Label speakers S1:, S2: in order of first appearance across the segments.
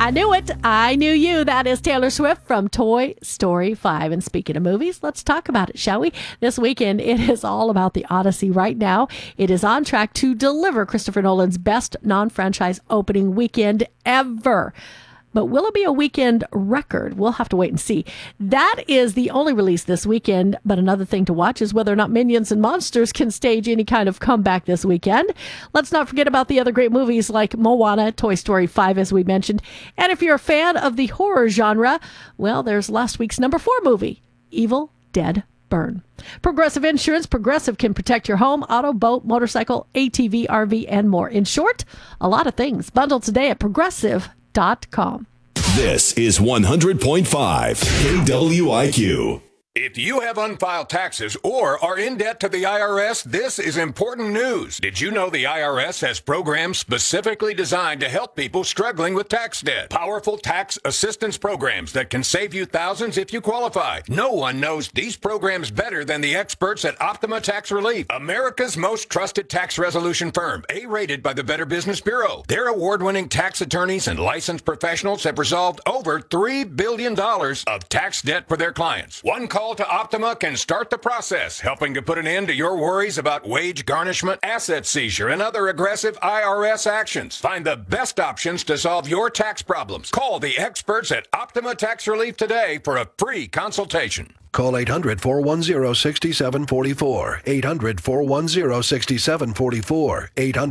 S1: I knew it. I knew you. That is Taylor Swift from Toy Story 5. And speaking of movies, let's talk about it, shall we? This weekend, it is all about the Odyssey right now. It is on track to deliver Christopher Nolan's best non-franchise opening weekend ever. But will it be a weekend record? We'll have to wait and see. That is the only release this weekend. But another thing to watch is whether or not Minions and Monsters can stage any kind of comeback this weekend. Let's not forget about the other great movies like Moana, Toy Story 5, as we mentioned. And if you're a fan of the horror genre, well, there's last week's number 4 movie, Evil Dead Burn. Progressive Insurance. Progressive can protect your home, auto, boat, motorcycle, ATV, RV, and more. In short, a lot of things. Bundle today at Progressive.com.
S2: This is 100.5 KWIQ.
S3: If you have unfiled taxes or are in debt to the IRS, this is important news. Did you know the IRS has programs specifically designed to help people struggling with tax debt? Powerful tax assistance programs that can save you thousands if you qualify. No one knows these programs better than the experts at Optima Tax Relief, America's most trusted tax resolution firm, A-rated by the Better Business Bureau. Their award-winning tax attorneys and licensed professionals have resolved over $3 billion of tax debt for their clients. One call to Optima can start the process, helping to put an end to your worries about wage garnishment, asset seizure, and other aggressive IRS actions. Find the best options to solve your tax problems. Call the experts at Optima Tax Relief today for a free consultation.
S4: Call 800-410-6744. 800-410-6744.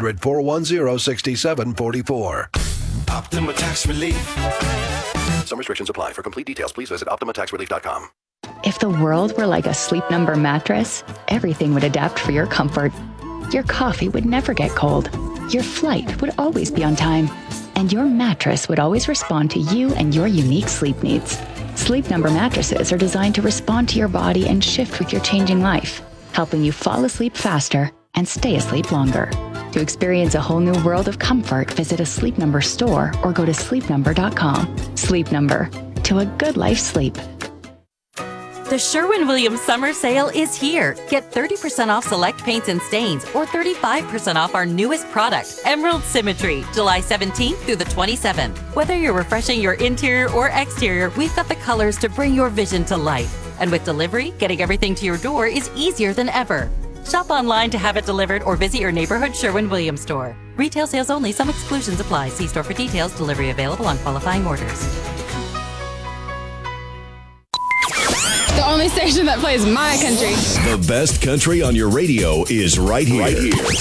S4: 800-410-6744.
S5: Optima Tax Relief.
S4: Some restrictions apply. For complete details, please visit OptimaTaxRelief.com.
S6: If the world were like a Sleep Number mattress, everything would adapt for your comfort. Your coffee would never get cold. Your flight would always be on time. And your mattress would always respond to you and your unique sleep needs. Sleep Number mattresses are designed to respond to your body and shift with your changing life, helping you fall asleep faster and stay asleep longer. To experience a whole new world of comfort, visit a Sleep Number store or go to sleepnumber.com. Sleep Number. To a good life's sleep.
S7: The Sherwin-Williams Summer Sale is here. Get 30% off select paints and stains or 35% off our newest product, Emerald Symmetry, July 17th through the 27th. Whether you're refreshing your interior or exterior, we've got the colors to bring your vision to life. And with delivery, getting everything to your door is easier than ever. Shop online to have it delivered or visit your neighborhood Sherwin-Williams store. Retail sales only. Some exclusions apply. See store for details. Delivery available on qualifying orders.
S8: The only station that plays my country.
S2: The best country on your radio is right here.